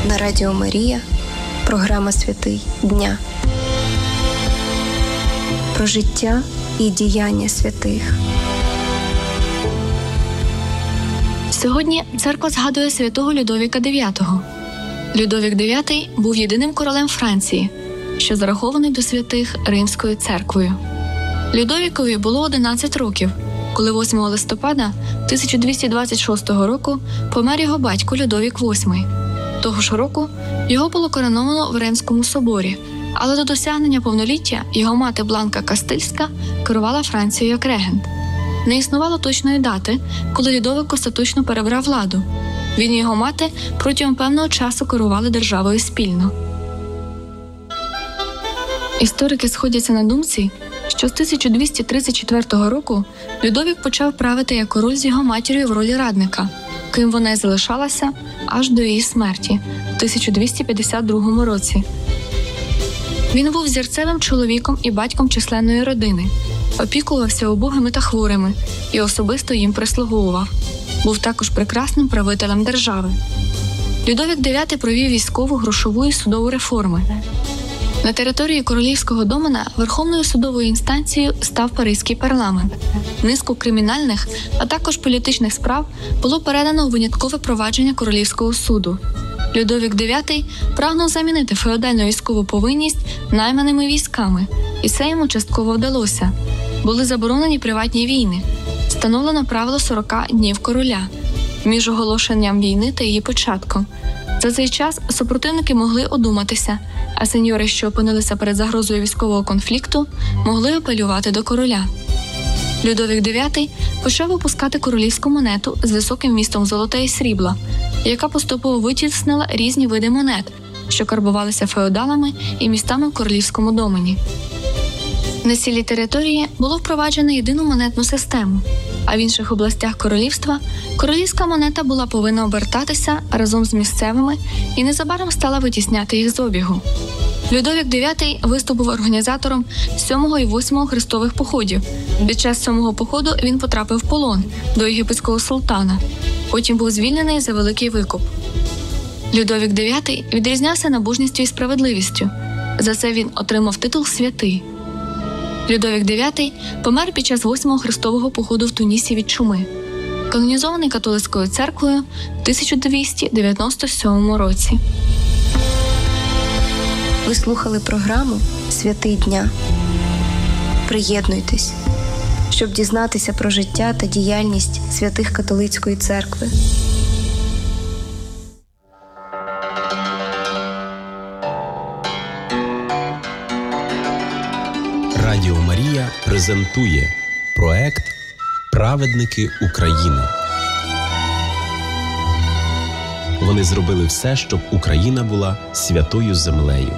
На Радіо Марія програма «Святий дня». Про життя і діяння святих. Сьогодні церква згадує святого Людовіка IX. Людовік IX був єдиним королем Франції, що зарахований до святих Римською церквою. Людовікові було 11 років, коли 8 листопада 1226 року помер його батько Людовік VIII. Того ж року його було короновано в Римському соборі, але до досягнення повноліття його мати Бланка Кастильська керувала Францією як регент. Не існувало точної дати, коли Людовик остаточно перебрав владу. Він і його мати протягом певного часу керували державою спільно. Історики сходяться на думці, що з 1234 року Людовік почав правити як король з його матір'ю в ролі радника, ким вона й залишалася аж до її смерті в 1252 році. Він був зірцевим чоловіком і батьком численної родини, опікувався убогими та хворими і особисто їм прислуговував. Був також прекрасним правителем держави. Людовік IX провів військову, грошову і судову реформи. На території королівського домена Верховною судовою інстанцією став Паризький парламент. Низку кримінальних, а також політичних справ було передано у виняткове провадження королівського суду. Людовік IX прагнув замінити феодальну військову повинність найманими військами, і це йому частково вдалося. Були заборонені приватні війни. Встановлено правило 40 днів короля між оголошенням війни та її початком. За цей час супротивники могли одуматися, а сеньори, що опинилися перед загрозою військового конфлікту, могли апелювати до короля. Людовік IX почав випускати королівську монету з високим вмістом золота і срібла, яка поступово витіснила різні види монет, що карбувалися феодалами і містами в королівському домені. На цілій території було впроваджено єдину монетну систему, а в інших областях королівства королівська монета була повинна обертатися разом з місцевими і незабаром стала витісняти їх з обігу. Людовік IX виступив організатором 7-го і 8-го хрестових походів. Під час 7-го походу він потрапив в полон до єгипетського султана. Потім був звільнений за великий викуп. Людовік IX відрізнявся набожністю і справедливістю. За це він отримав титул «Святий». Людовік IX помер під час 8-го хрестового походу в Тунісі від чуми, канонізований католицькою церквою в 1297 році. Ви слухали програму «Святий дня». Приєднуйтесь, щоб дізнатися про життя та діяльність святих католицької церкви. Радіо Марія презентує проект «Праведники України». Вони зробили все, щоб Україна була святою землею.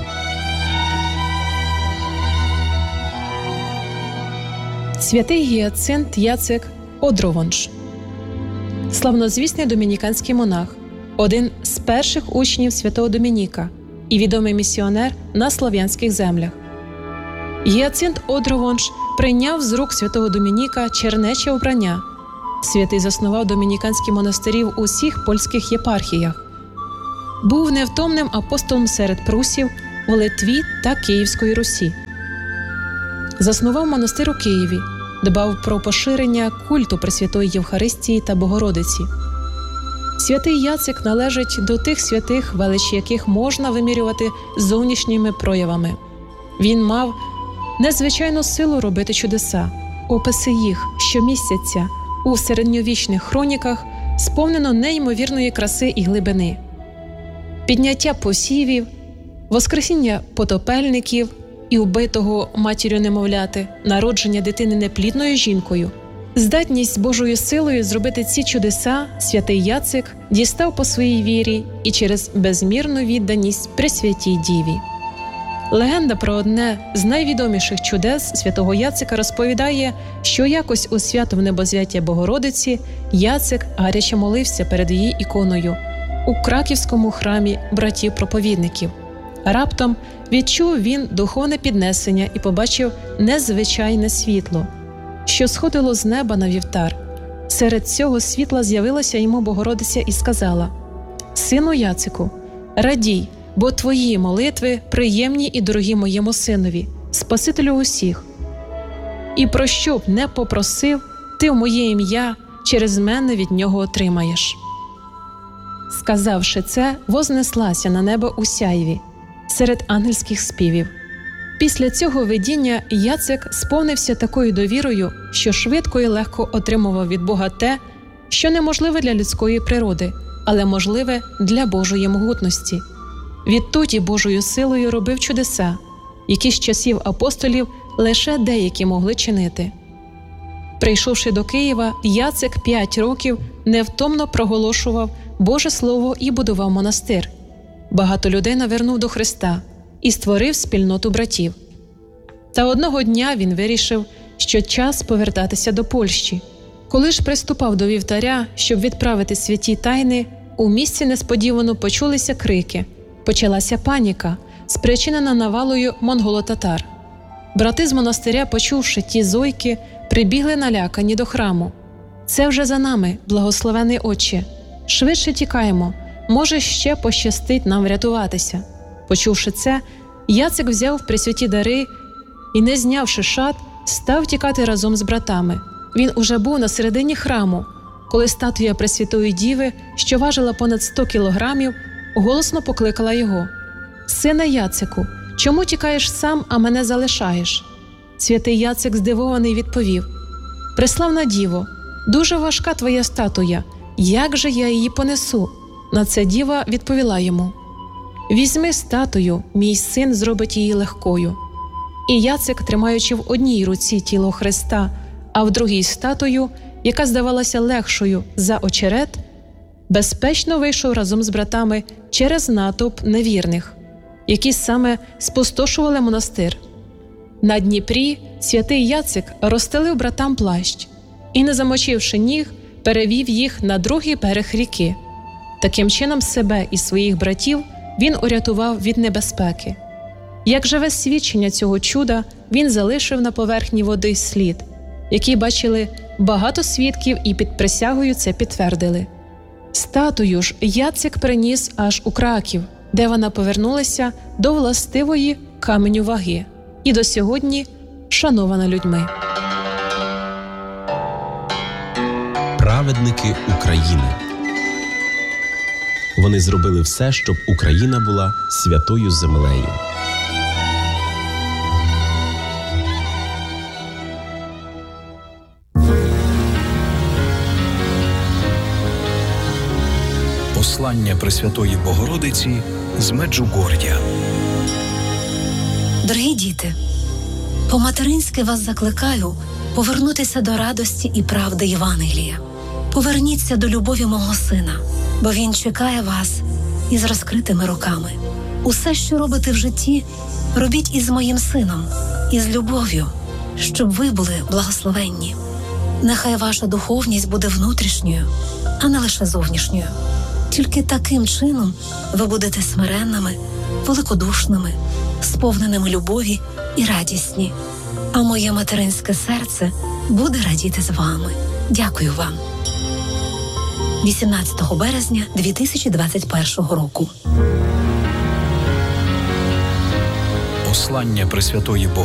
Святий Гіацинт Яцек Одровонж. Славнозвісний домініканський монах, один з перших учнів святого Домініка і відомий місіонер на слов'янських землях. Гіацинт Одровонж прийняв з рук святого Домініка чернече обрання. Святий заснував домініканські монастирі в усіх польських єпархіях. Був невтомним апостолом серед прусів у Литві та Київської Русі. Заснував монастир у Києві, дбав про поширення культу Пресвятої Євхаристії та Богородиці. Святий Яцек належить до тих святих, велич яких можна вимірювати зовнішніми проявами. Він мав незвичайну силу робити чудеса. Описи їх, що містяться у середньовічних хроніках, сповнено неймовірної краси і глибини. Підняття посівів, воскресіння потопельників і убитого матір'ю немовляти, народження дитини неплідною жінкою. Здатність Божою силою зробити ці чудеса святий Яцек дістав по своїй вірі і через безмірну відданість Пресвятій Діві. Легенда про одне з найвідоміших чудес святого Яцека розповідає, що якось у свято Небозвяття Богородиці Яцек гаряче молився перед її іконою у краківському храмі братів-проповідників. Раптом відчув він духовне піднесення і побачив незвичайне світло, що сходило з неба на вівтар. Серед цього світла з'явилася йому Богородиця і сказала: «Сину Яцеку, Радій, бо твої молитви приємні і дорогі моєму синові, Спасителю усіх. І про що б не попросив, ти в моє ім'я через мене від нього отримаєш». Сказавши це, вознеслася на небо у сяйві, серед ангельських співів. Після цього видіння Яцек сповнився такою довірою, що швидко і легко отримував від Бога те, що неможливе для людської природи, але можливе для Божої могутності. Відтоді Божою силою робив чудеса, які з часів апостолів лише деякі могли чинити. Прийшовши до Києва, Яцек 5 років невтомно проголошував Боже Слово і будував монастир. Багато людей навернув до Христа і створив спільноту братів. Та одного дня він вирішив, що час повертатися до Польщі. Коли ж приступав до вівтаря, щоб відправити святі тайни, у місті несподівано почулися крики. Почалася паніка, спричинена навалою монголо-татар. Брати з монастиря, почувши ті зойки, прибігли налякані до храму. «Це вже за нами, благословений Отче! Швидше тікаємо, може, ще пощастить нам врятуватися». Почувши це, Яцек взяв пресвяті дари і, не знявши шат, став тікати разом з братами. Він уже був на середині храму, коли статуя Пресвятої Діви, що важила понад 100 кілограмів, голосно покликала його: «Сине Яцеку, чому тікаєш сам, а мене залишаєш?» Святий Яцек здивований відповів: «Преславна Діво, дуже важка твоя статуя, як же я її понесу?» На це діва відповіла йому: «Візьми статую, мій син зробить її легкою». І Яцек, тримаючи в одній руці тіло Христа, а в другій статую, яка здавалася легшою за очерет, безпечно вийшов разом з братами через натовп невірних, які саме спустошували монастир. На Дніпрі святий Яцек розстелив братам плащ і, не замочивши ніг, перевів їх на другий берег ріки. Таким чином себе і своїх братів він урятував від небезпеки. Як живе свідчення цього чуда, він залишив на поверхні води слід, який бачили багато свідків і під присягою це підтвердили. Статую ж Яцек приніс аж у Краків, де вона повернулася до властивої каменю ваги і до сьогодні шанована людьми. Праведники України. Вони зробили все, щоб Україна була святою землею. Послання Пресвятої Богородиці з Меджугор'я. Дорогі діти, по-материнськи вас закликаю повернутися до радості і правди Євангелія. Поверніться до любові мого сина, бо він чекає вас із розкритими руками. Усе, що робите в житті, робіть із моїм сином, із любов'ю, щоб ви були благословенні. Нехай ваша духовність буде внутрішньою, а не лише зовнішньою. Тільки таким чином ви будете смиренними, великодушними, сповненими любові і радісні. А моє материнське серце буде радіти з вами. Дякую вам. 18 березня 2021 року. Послання Пресвятої Богородиці